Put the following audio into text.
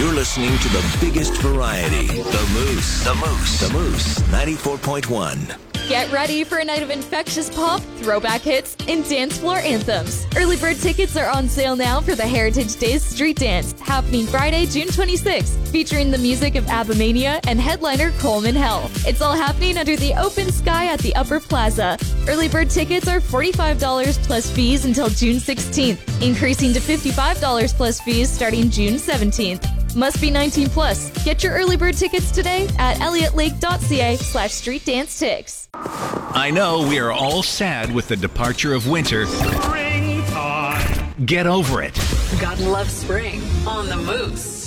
You're listening to the biggest variety, The Moose. The Moose. The Moose, 94.1. Get ready for a night of infectious pop, throwback hits, and dance floor anthems. Early bird tickets are on sale now for the Heritage Days Street Dance, happening Friday, June 26th, featuring the music of Abamania and headliner Coleman Hell. It's all happening under the open sky at the Upper Plaza. Early bird tickets are $45 plus fees until June 16th, increasing to $55 plus fees starting June 17th. Must be 18 plus. Get your early bird tickets today at elliotlake.ca/streetdancetix. I know we are all sad with the departure of winter. Springtime. Get over it. God loves spring on the Moose.